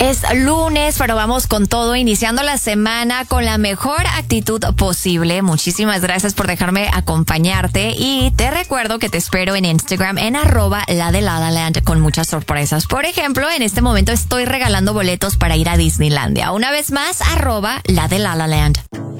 Es lunes, pero vamos con todo, iniciando la semana con la mejor actitud posible. Muchísimas gracias por dejarme acompañarte y te recuerdo que te espero en Instagram en @LaDeLaLaLand con muchas sorpresas. Por ejemplo, en este momento estoy regalando boletos para ir a Disneylandia. Una vez más, @LaDeLaLaLand.